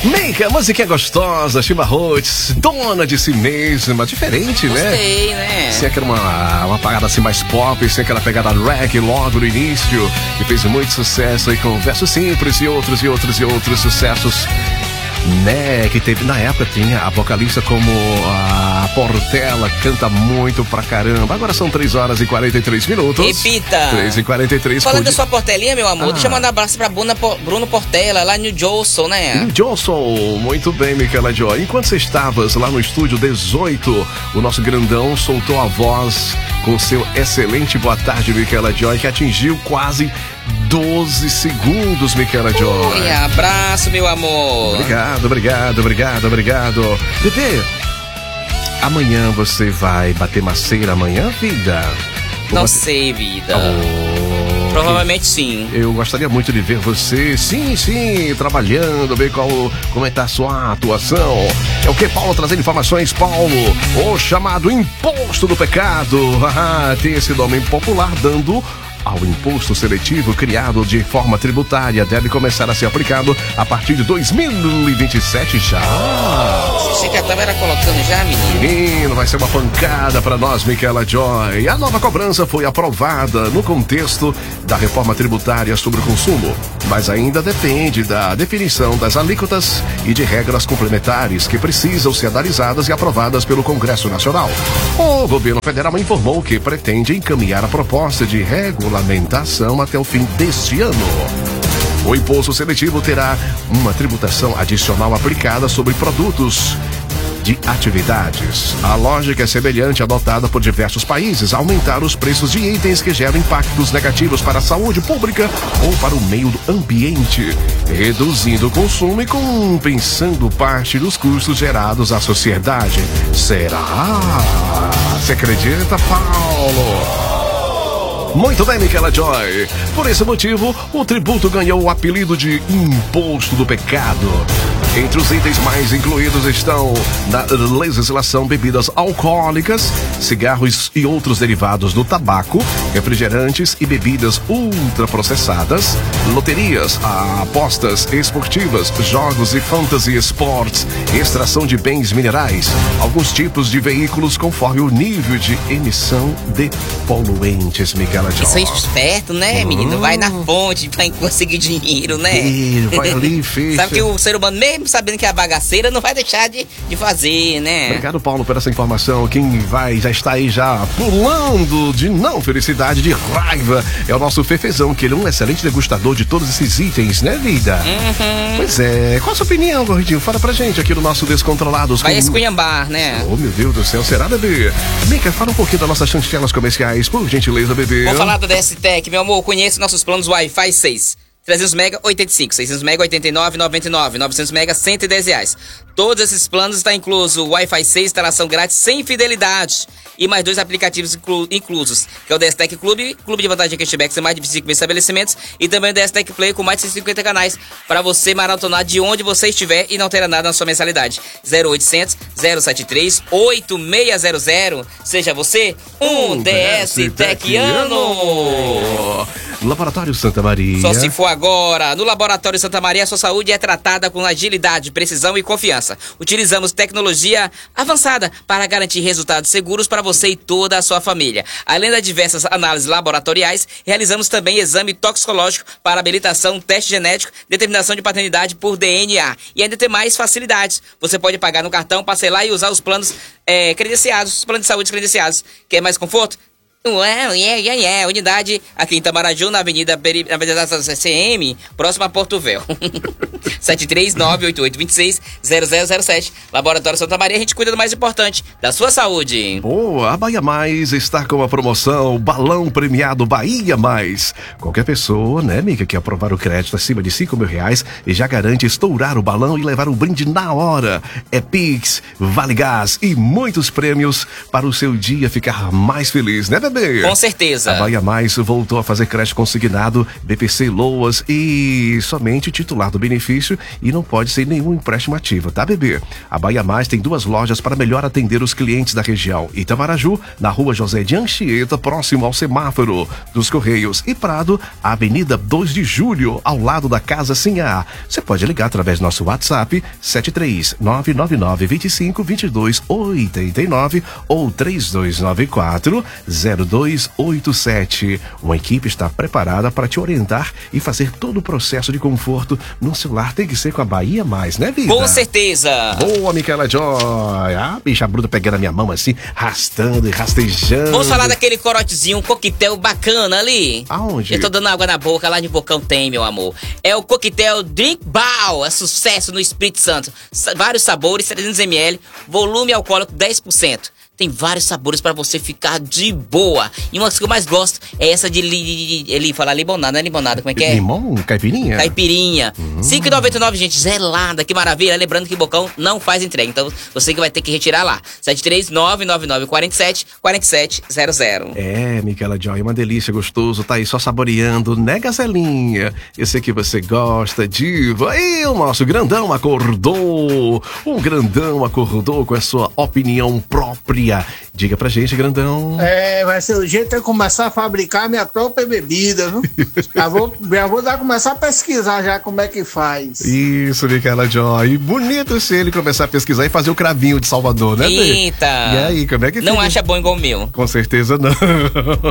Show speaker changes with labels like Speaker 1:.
Speaker 1: Mica, música gostosa, chimarrotes, dona de si mesma, diferente, né?
Speaker 2: Gostei, né?
Speaker 1: Sem aquela uma parada assim mais pop, sem aquela pegada reggae logo no início, que fez muito sucesso aí com versos simples e outros sucessos, né? Que teve, na época tinha a vocalista como a Portela, canta muito pra caramba. Agora são 3h43.
Speaker 2: Repita!
Speaker 1: 3h43.
Speaker 2: Falando da sua Portelinha, meu amor, deixa eu mandar um abraço pra Bruno Portela, lá no New Johnson, né?
Speaker 1: New Johnson, muito bem, Micaela Joy. Enquanto você estavas lá no estúdio 18, o nosso grandão soltou a voz com seu excelente boa tarde, Micaela Joy, que atingiu quase 12 segundos, Micaela Joy.
Speaker 2: Ui, abraço, meu amor.
Speaker 1: Obrigado. Bebê, amanhã você vai bater maceira amanhã, vida?
Speaker 2: Não sei, vida. Provavelmente sim.
Speaker 1: Eu gostaria muito de ver você, sim, trabalhando, ver como é que tá a sua atuação. É o que, Paulo, trazendo informações, Paulo? O chamado imposto do pecado. Tem esse nome popular dando ao imposto seletivo criado de forma tributária, deve começar a ser aplicado a partir de 2027 já.
Speaker 2: Você que tava era colocando já, menino?
Speaker 1: Vai ser uma pancada para nós, Micaela Joy. A nova cobrança foi aprovada no contexto da reforma tributária sobre o consumo, mas ainda depende da definição das alíquotas e de regras complementares que precisam ser analisadas e aprovadas pelo Congresso Nacional. O governo federal informou que pretende encaminhar a proposta de regulamentação até o fim deste ano. O imposto seletivo terá uma tributação adicional aplicada sobre produtos de atividades. A lógica é semelhante adotada por diversos países, aumentar os preços de itens que geram impactos negativos para a saúde pública ou para o meio ambiente, reduzindo o consumo e compensando parte dos custos gerados à sociedade. Será? Você acredita, Paulo? Muito bem, Micaela Joy. Por esse motivo, o tributo ganhou o apelido de Imposto do Pecado. Entre os itens mais incluídos estão, na legislação, bebidas alcoólicas, cigarros e outros derivados do tabaco, refrigerantes e bebidas ultraprocessadas, loterias, apostas esportivas, jogos e fantasy sports, extração de bens minerais, alguns tipos de veículos conforme o nível de emissão de poluentes, Micaela Joy.
Speaker 2: Isso é esperto, né, menino? Vai na fonte pra conseguir dinheiro, né?
Speaker 1: Vai ali, fecha.
Speaker 2: Sabe que o ser humano, mesmo sabendo que é a bagaceira, não vai deixar de fazer, né?
Speaker 1: Obrigado, Paulo, por essa informação. Quem já está aí já pulando de não felicidade, de raiva, é o nosso Fefezão, que ele é um excelente degustador de todos esses itens, né, vida? Pois é. Qual a sua opinião, Gordinho? Fala pra gente aqui no nosso Descontrolados.
Speaker 2: Vai esculhambar, né?
Speaker 1: Oh, meu Deus do céu, será, bebê? Mica, fala um pouquinho das nossas chancelas comerciais, por gentileza, bebê.
Speaker 2: Vou falar da DS-Tec, meu amor. Conheço nossos planos Wi-Fi 6. 300 mega, 85, 600 mega, 89,99, 900 mega, R$110. Todos esses planos estão incluso Wi-Fi 6, instalação grátis, sem fidelidade. E mais 2 aplicativos inclusos, que é o DS-Tec Clube de vantagem cashback, sem mais de 25 mil estabelecimentos, e também o DS-Tec Play com mais de 150 canais, para você maratonar de onde você estiver e não terá nada na sua mensalidade. 0800 073 8600. Seja você um DS-Teciano.
Speaker 1: Laboratório Santa Maria.
Speaker 2: Só se for agora. No Laboratório Santa Maria, sua saúde é tratada com agilidade, precisão e confiança. Utilizamos tecnologia avançada para garantir resultados seguros para você e toda a sua família. Além das diversas análises laboratoriais, realizamos também exame toxicológico para habilitação, teste genético, determinação de paternidade por DNA. E ainda tem mais facilidades. Você pode pagar no cartão, parcelar e usar os planos credenciados, os planos de saúde credenciados. Quer mais conforto? Unidade aqui em Itamaraju, na Avenida CM, próximo a Porto Velho. 73988260007. Laboratório Santa Maria, a gente cuida do mais importante, da sua saúde.
Speaker 1: Boa, a Bahia Mais está com a promoção Balão Premiado Bahia Mais. Qualquer pessoa, né, Mica, que aprovar o crédito acima de R$5 mil e já garante estourar o balão e levar o brinde na hora. É Pix, Vale Gás e muitos prêmios para o seu dia ficar mais feliz, né, bebê? bebê?
Speaker 2: Com certeza.
Speaker 1: A Bahia Mais voltou a fazer crédito consignado, BPC Loas e somente titular do benefício e não pode ser nenhum empréstimo ativo, tá, bebê? A Bahia Mais tem 2 lojas para melhor atender os clientes da região. Itamaraju, na rua José de Anchieta, próximo ao semáforo dos Correios, e Prado, a Avenida 2 de Julho, ao lado da Casa Sinhá. Você pode ligar através do nosso WhatsApp 73999252289 ou 3294-0287. Uma equipe está preparada para te orientar e fazer todo o processo de conforto no celular. Tem que ser com a Bahia Mais, né, vida?
Speaker 2: Com certeza.
Speaker 1: Boa, Micaela Joy. A bicha bruta pegando a minha mão assim, rastando e rastejando.
Speaker 2: Vamos falar daquele corotezinho, um coquetel bacana ali.
Speaker 1: Aonde?
Speaker 2: Eu tô dando água na boca, lá de Bocão tem, meu amor. É o coquetel Drink Ball, é sucesso no Espírito Santo. Vários sabores, 300ml, volume alcoólico 10%. Tem vários sabores pra você ficar de boa. E uma das que eu mais gosto é essa de ele fala limonada, não é limonada, como é que é?
Speaker 1: Limão? Caipirinha?
Speaker 2: Caipirinha. R$5,99, gente, gelada, que maravilha. Lembrando que Bocão não faz entrega, então você que vai ter que retirar lá. 73999474700.
Speaker 1: É, Micaela Joy, uma delícia, gostoso, tá aí só saboreando, né, Gazelinha? Eu sei que você gosta, diva. E o nosso grandão acordou. O grandão acordou com a sua opinião própria. Diga pra gente, grandão.
Speaker 3: Vai ser o jeito de eu começar a fabricar minha própria bebida, viu? já vou começar a pesquisar já como é que faz.
Speaker 1: Isso, Micaela Joy. Bonito se ele começar a pesquisar e fazer o cravinho de Salvador, né, Bê?
Speaker 2: Eita!
Speaker 1: E aí, como é que
Speaker 2: não
Speaker 1: fica?
Speaker 2: acha bom igual o meu.
Speaker 1: Com certeza não.